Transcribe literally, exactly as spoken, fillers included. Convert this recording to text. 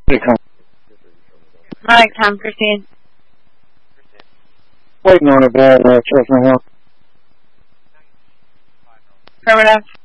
Mike, Tom, Christine. Waiting on a bad uh, Chestnut Hill. Affirmative.